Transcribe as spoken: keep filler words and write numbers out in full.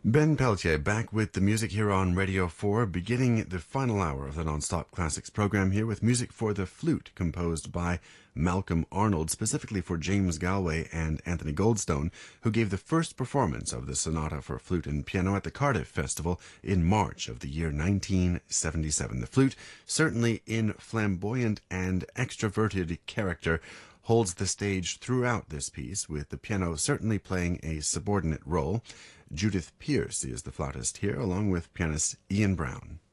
Ben Peltier back with the music here on Radio four, beginning the final hour of the Nonstop Classics program here with music for the flute composed by Malcolm Arnold, specifically for James Galway and Anthony Goldstone, who gave the first performance of the sonata for flute and piano at the Cardiff Festival in March of the year nineteen seventy-seven. The flute, certainly in flamboyant and extroverted character, holds the stage throughout this piece, with the piano certainly playing a subordinate role. Judith Pierce is the flautist here, along with pianist Ian Brown.